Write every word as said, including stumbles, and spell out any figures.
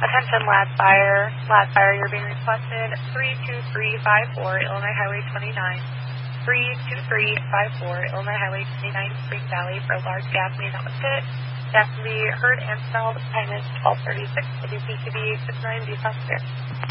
Attention, Lad Fire. Lad Fire, you're being requested three two three five four, Illinois Highway twenty-nine. three two three five four, Illinois Highway twenty-nine, Spring Valley, for a large gas main that was hit. Gas can be heard and smelled. Time is twelve thirty-six. W P T V six nine, be possible.